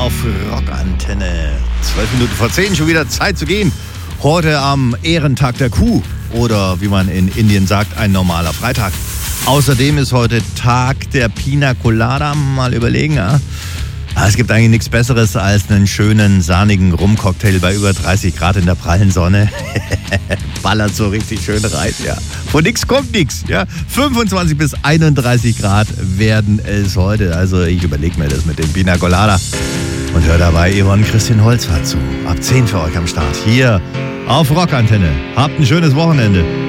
auf Rockantenne. 12 Minuten vor 10, schon wieder Zeit zu gehen. Heute am Ehrentag der Kuh oder wie man in Indien sagt, ein normaler Freitag. Außerdem ist heute Tag der Pina Colada. Mal überlegen, ja? Es gibt eigentlich nichts Besseres als einen schönen, sahnigen Rumcocktail bei über 30 Grad in der prallen Sonne. Ballert so richtig schön rein, ja. Von nix kommt nix, ja. 25 bis 31 Grad werden es heute. Also ich überlege mir das mit dem Pina Colada. Und hör dabei Yvonne Christine Holzfahrt zu. Ab 10 für euch am Start. Hier auf Rockantenne. Habt ein schönes Wochenende.